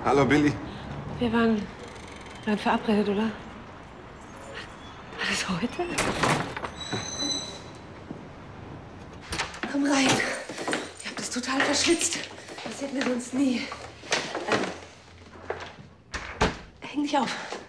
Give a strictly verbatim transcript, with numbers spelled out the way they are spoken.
Hallo, Billy. Wir waren, wir waren verabredet, oder? War das heute? Komm rein. Ich hab das total verschwitzt. Das sieht mir sonst nie. Ähm, häng dich auf.